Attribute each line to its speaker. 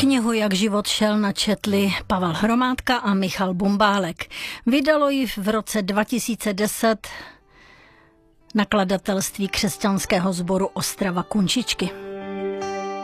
Speaker 1: Knihu Jak život šel načetli Pavel Hromádka a Michal Bumbálek. Vydalo ji v roce 2010 nakladatelství Křesťanského sboru Ostrava Kunčičky.